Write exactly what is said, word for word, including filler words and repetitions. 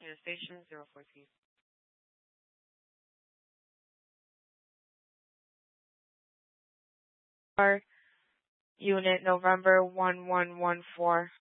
to the station, zero fourteen. Our unit November one one one four.